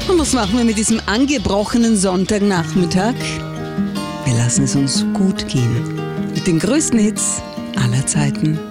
Und was machen wir mit diesem angebrochenen Sonntagnachmittag? Wir lassen es uns gut gehen. Mit den größten Hits aller Zeiten.